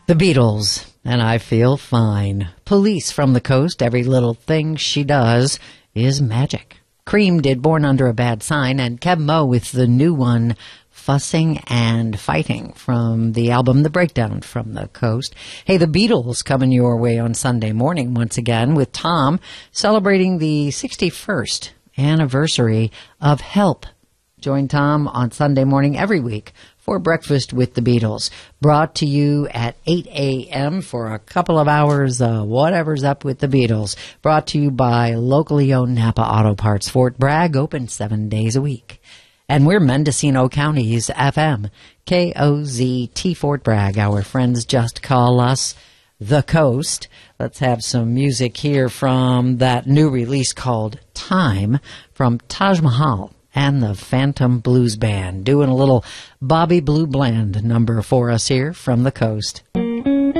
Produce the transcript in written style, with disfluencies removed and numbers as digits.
The Beatles, and I feel fine. Police from the Coast, every little thing she does is magic. Cream did Born Under a Bad Sign, and Keb Mo with the new one, Fussing and Fighting, from the album The Breakdown from the Coast. Hey, the Beatles coming your way on Sunday morning once again with Tom celebrating the 61st anniversary of Help. Join Tom on Sunday morning every week for Breakfast with the Beatles, brought to you at 8 a.m. for a couple of hours, whatever's up with the Beatles, brought to you by locally owned Napa Auto Parts, Fort Bragg, open 7 days a week. And we're Mendocino County's FM, KOZT Fort Bragg. Our friends just call us The Coast. Let's have some music here from that new release called Time from Taj Mahal and the Phantom Blues Band, doing a little Bobby Blue Bland number for us here from the Coast.